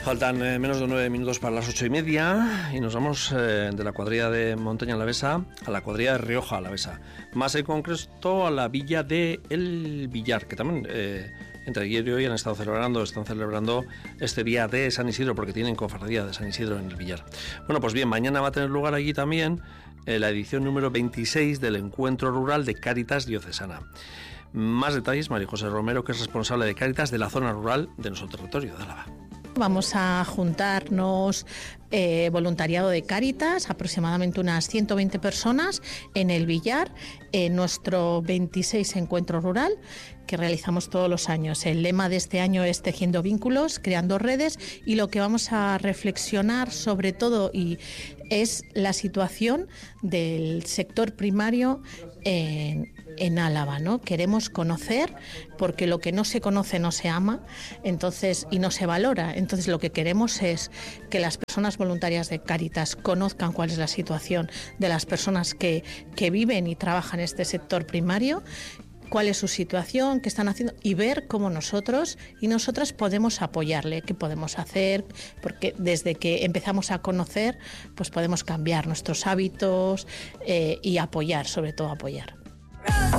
Faltan menos de 9 minutos para las 8:30 y nos vamos de la cuadrilla de Montaña Alavesa a la cuadrilla de Rioja Alavesa. Más en concreto a la villa de El Villar, que también entre ayer y hoy están celebrando este día de San Isidro, porque tienen cofradía de San Isidro en El Villar. Bueno, pues bien, mañana va a tener lugar allí también la edición número 26 del Encuentro Rural de Cáritas Diocesana. Más detalles, María José Romero, que es responsable de Cáritas de la zona rural de nuestro territorio de Álava. Vamos a juntarnos voluntariado de Cáritas, aproximadamente unas 120 personas en El Villar, en nuestro 26 encuentro rural que realizamos todos los años. El lema de este año es Tejiendo Vínculos, Creando Redes, y lo que vamos a reflexionar sobre todo es la situación del sector primario en Álava, ¿no? Queremos conocer, porque lo que no se conoce no se ama, entonces, y no se valora. Entonces lo que queremos es que las personas voluntarias de Cáritas conozcan cuál es la situación de las personas que viven y trabajan en este sector primario, cuál es su situación, qué están haciendo, y ver cómo nosotros y nosotras podemos apoyarle, qué podemos hacer, porque desde que empezamos a conocer, pues podemos cambiar nuestros hábitos y apoyar, sobre todo apoyar.